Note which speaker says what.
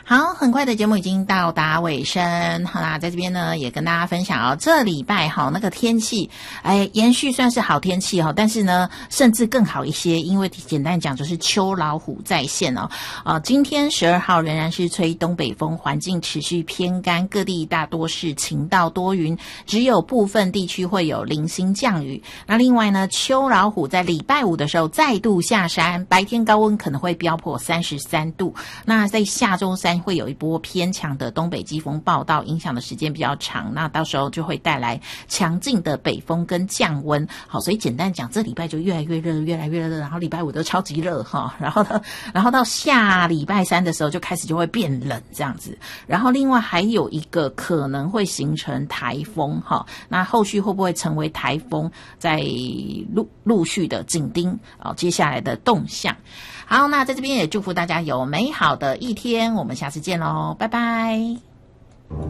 Speaker 1: 好，很快的节目已经到达尾声，好啦，在这边呢也跟大家分享哦，这礼拜那个天气，延续算是好天气但是呢，甚至更好一些，因为简单讲就是秋老虎在线今天12号仍然是吹东北风，环境持续偏干，各地大多是晴到多云，只有部分地区会有零星降雨。那另外呢，秋老虎在礼拜五的时候再度下山，白天高温可能会飙破33度。那在下周三会有一波偏强的东北季风报道，影响的时间比较长，那到时候就会带来强劲的北风跟降温。好，所以简单讲，这礼拜就越来越热，越来越热，然后礼拜五都超级热然后到下礼拜三的时候就开始就会变冷这样子。然后另外还有一个可能会形成台风那后续会不会成为台风，在陆续的紧盯接下来的动向。好，那在这边也祝福大家有美好的一天，我们下次见咯，拜拜。